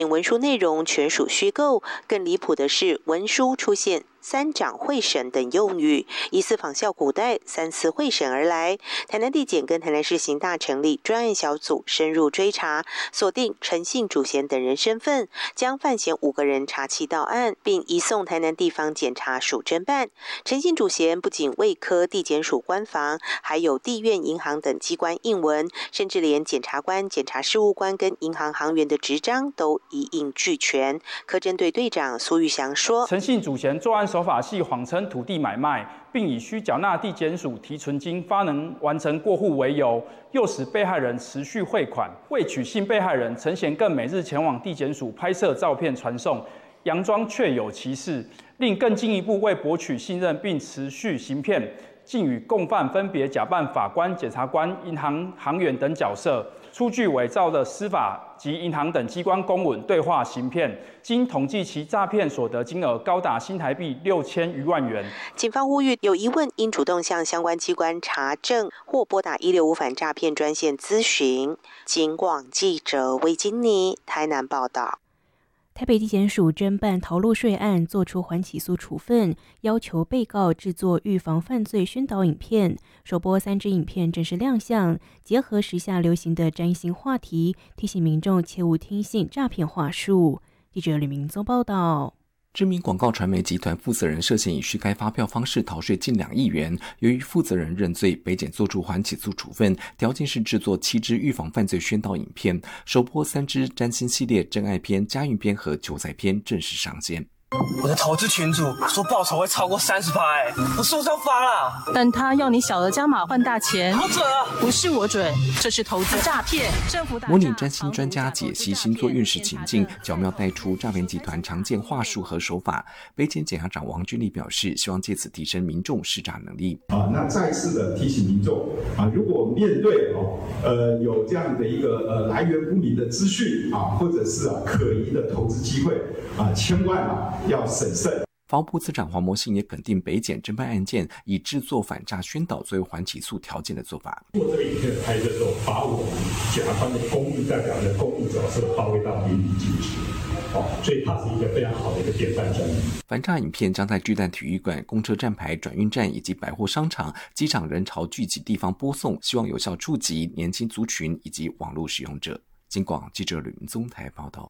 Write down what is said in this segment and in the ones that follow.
文书内容全属虚构，更离谱的是文书出现三长会审等用语，疑似仿效古代三司会审而来。台南地检跟台南市刑大成立专案小组深入追查，锁定陈姓主嫌等人身份，将犯嫌5个人查缉到案，并移送台南地方检察署侦办。陈姓主嫌不仅未科地检署官房，还有地院、银行等机关印文，甚至连检察官、检察事务官跟银行行员的执章都一应俱全。科侦队队长苏玉祥说：“ 陈姓主嫌作案手法系谎称土地买卖，并以需缴纳地检署提存金发能完成过户为由，诱使被害人持续汇款。为取信被害人，陈嫌更每日前往地检署拍摄照片传送，佯装确有其事，另更进一步为博取信任并持续行骗，竟与共犯分别假扮法官、检察官、银行行员等角色，出具伪造的司法及银行等机关公文对话行骗，经统计其诈骗所得金额高达新台币6000余万元。 警方呼吁有疑问应主动向相关机关查证，或拨打165反诈骗专线咨询。警广记者魏金妮台南报道。 台北地检署侦办逃漏税案，作出缓起诉处分，要求被告制作预防犯罪宣导影片。首播3支影片正式亮相，结合时下流行的占星话题，提醒民众切勿听信诈骗话术。记者吕明宗报道。 知名广告传媒集团负责人涉嫌以虚开发票方式逃税近2亿元，由于负责人认罪，北检作出缓起诉处分，条件是制作7支预防犯罪宣导影片，首播3支占星系列真爱篇、家运篇和求财篇正式上线。 我的投资群组说报酬会超过30%，我受伤发了。 但他要你小额加码换大钱， 好准啊！ 不是我准，这是投资诈骗。政府模拟占星专家解析星座运势情境，巧妙带出诈骗集团常见话术和手法。北检检察长王俊立表示，希望借此提升民众识诈能力。 那再次的提醒民众如果面对有这样的一个来源不明的资讯或者是可疑的投资机会千万要审慎。 法务部次长黄模信也肯定北检侦办案件以制作反诈宣导作为缓起诉条件的做法。 做这个影片拍的时候，把我们检察官的公益代表的公益角色发挥到淋漓尽致。所以它是一个非常好的一个典范专案。 反诈影片将在巨蛋体育馆、公车站牌、转运站以及百货商场、机场人潮聚集地方播送，希望有效触及年轻族群以及网络使用者。警广记者吕明宗台报道。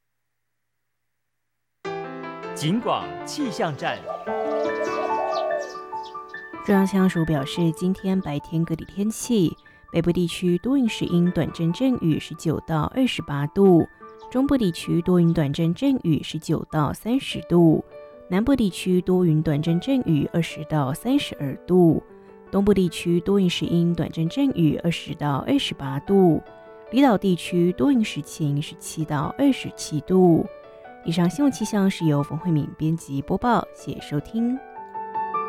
警广气象站。 中央气象署表示，今天白天各地天气：北部地区多云时阴，短阵阵雨19到28度；中部地区多云短阵阵雨19到30度；南部地区多云短阵阵雨20到32度；东部地区多云时阴，短阵阵雨20到28度；离岛地区多云时晴17到27度。以上新闻气象是由冯慧敏编辑播报，谢谢收听。